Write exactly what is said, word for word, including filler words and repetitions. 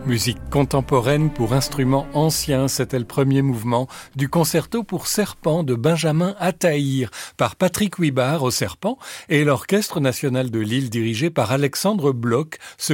Musique contemporaine pour instruments anciens, c'était le premier mouvement du concerto pour serpent de Benjamin Attahir par Patrick Huybard au serpent et l'Orchestre national de Lille dirigé par Alexandre Bloch. Ce